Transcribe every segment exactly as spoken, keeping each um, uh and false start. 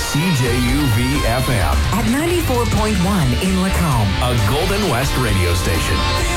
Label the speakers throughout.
Speaker 1: C J U V F M.
Speaker 2: At ninety-four point one in Lacombe.
Speaker 1: A Golden West radio station.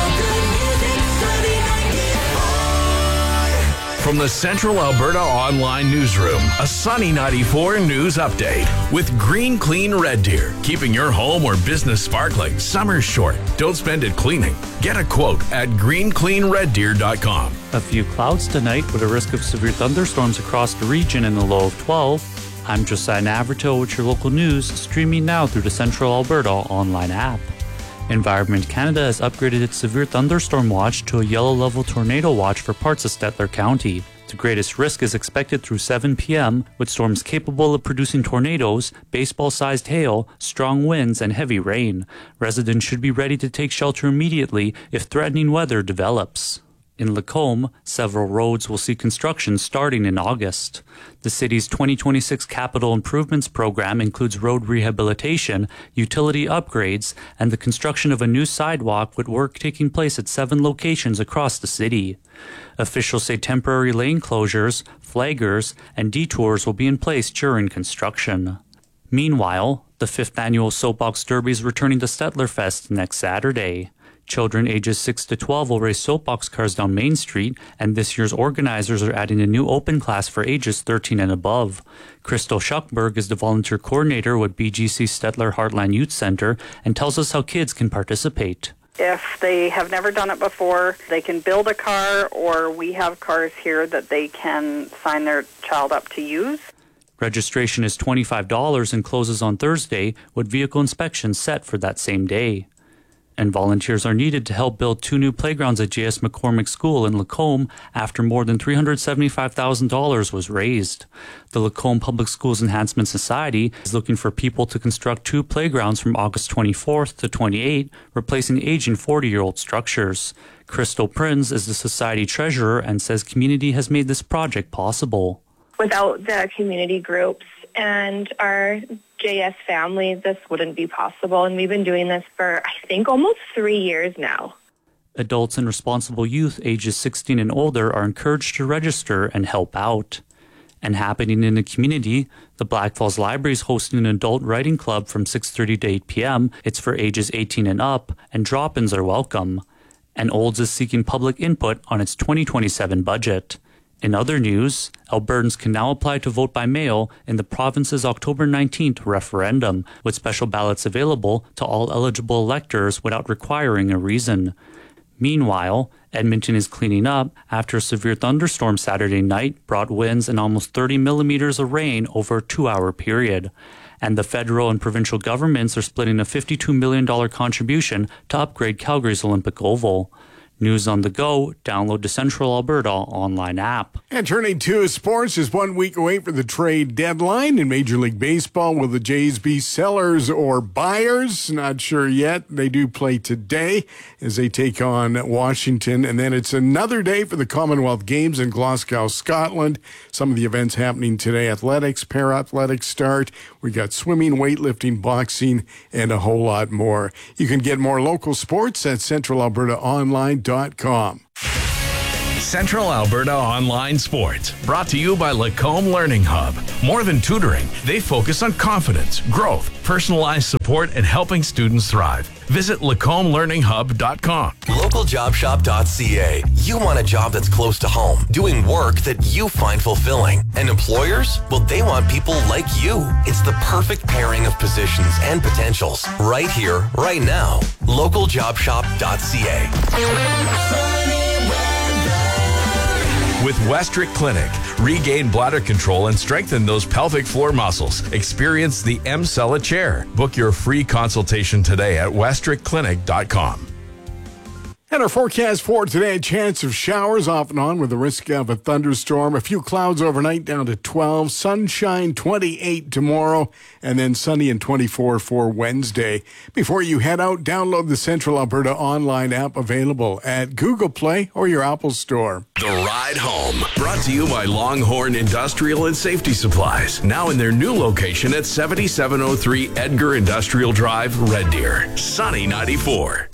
Speaker 1: From the Central Alberta Online Newsroom, a Sunny ninety-four news update with Green Clean Red Deer. Keeping your home or business sparkling. Summer's short. Don't spend it cleaning. Get a quote at green clean red deer dot com.
Speaker 3: A few clouds tonight with a risk of severe thunderstorms across the region in the low of twelve. I'm Josiah Navarto with your local news, streaming now through the Central Alberta Online app. Environment Canada has upgraded its severe thunderstorm watch to a yellow level tornado watch for parts of Stettler County. The greatest risk is expected through seven p.m., with storms capable of producing tornadoes, baseball-sized hail, strong winds, and heavy rain. Residents should be ready to take shelter immediately if threatening weather develops. In Lacombe, several roads will see construction starting in August. The city's twenty twenty-six Capital Improvements Program includes road rehabilitation, utility upgrades, and the construction of a new sidewalk with work taking place at seven locations across the city. Officials say temporary lane closures, flaggers, and detours will be in place during construction. Meanwhile, the fifth annual Soapbox Derby is returning to Stettlerfest next Saturday. Children ages six to twelve will race soapbox cars down Main Street, and this year's organizers are adding a new open class for ages thirteen and above. Crystal Schuckberg is the volunteer coordinator with B G C Stettler Heartland Youth Center and tells us how kids can participate.
Speaker 4: If they have never done it before, they can build a car, or we have cars here that they can sign their child up to use.
Speaker 3: Registration is twenty-five dollars and closes on Thursday, with vehicle inspections set for that same day. And volunteers are needed to help build two new playgrounds at J S McCormick School in Lacombe after more than three hundred seventy-five thousand dollars was raised. The Lacombe Public Schools Enhancement Society is looking for people to construct two playgrounds from August twenty-fourth to twenty-eighth, replacing aging forty-year-old structures. Crystal Prinz is the society treasurer and says community has made this project possible.
Speaker 5: Without the community groups and our J S family, this wouldn't be possible. And we've been doing this for, I think, almost three years now.
Speaker 3: Adults and responsible youth ages sixteen and older are encouraged to register and help out. And happening in the community, the Black Falls Library is hosting an adult writing club from six thirty to eight p.m. It's for ages eighteen and up, and drop-ins are welcome. And Olds is seeking public input on its twenty twenty-seven budget. In other news, Albertans can now apply to vote by mail in the province's October nineteenth referendum, with special ballots available to all eligible electors without requiring a reason. Meanwhile, Edmonton is cleaning up after a severe thunderstorm Saturday night brought winds and almost thirty millimeters of rain over a two-hour period. And the federal and provincial governments are splitting a fifty-two million dollars contribution to upgrade Calgary's Olympic Oval. News on the go, download the Central Alberta Online app.
Speaker 6: And turning to sports, is one week away for the trade deadline in Major League Baseball. Will the Jays be sellers or buyers? Not sure yet. They do play today as they take on Washington. And then it's another day for the Commonwealth Games in Glasgow, Scotland. Some of the events happening today: athletics, para-athletics start. We got swimming, weightlifting, boxing, and a whole lot more. You can get more local sports at central alberta online dot com.
Speaker 1: Central Alberta Online Sports, brought to you by Lacombe Learning Hub. More than tutoring, they focus on confidence, growth, personalized support, and helping students thrive. Visit lacombe learning hub dot com.
Speaker 7: local job shop dot c a. You want a job that's close to home, doing work that you find fulfilling. And employers? Well, they want people like you. It's the perfect pairing of positions and potentials. Right here, right now. local job shop dot c a.
Speaker 1: With Westrick Clinic, regain bladder control and strengthen those pelvic floor muscles. Experience the M-Cella chair. Book your free consultation today at westrick clinic dot com.
Speaker 6: And our forecast for today, a chance of showers off and on with the risk of a thunderstorm. A few clouds overnight down to twelve. Sunshine twenty-eight tomorrow, and then sunny and twenty-four for Wednesday. Before you head out, download the Central Alberta Online app, available at Google Play or your Apple Store.
Speaker 1: The Ride Home, brought to you by Longhorn Industrial and Safety Supplies. Now in their new location at seventy-seven oh three Edgar Industrial Drive, Red Deer. Sunny ninety-four.